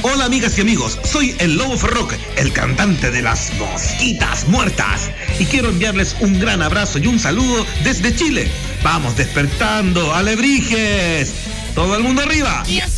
Hola amigas y amigos, soy el Lobo Ferroc, el cantante de las Mosquitas Muertas, y quiero enviarles un gran abrazo y un saludo desde Chile. Vamos despertando, alebrijes, todo el mundo arriba. Yes,